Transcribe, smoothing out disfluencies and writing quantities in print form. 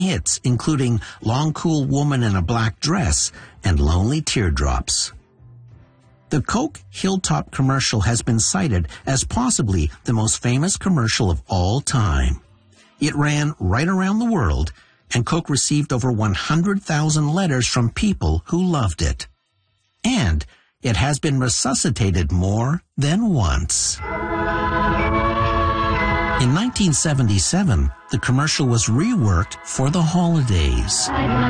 hits, including Long Cool Woman in a Black Dress and Lonely Teardrops. The Coke Hilltop commercial has been cited as possibly the most famous commercial of all time. It ran right around the world, and Coke received over 100,000 letters from people who loved it. And it has been resuscitated more than once. In 1977, the commercial was reworked for the holidays.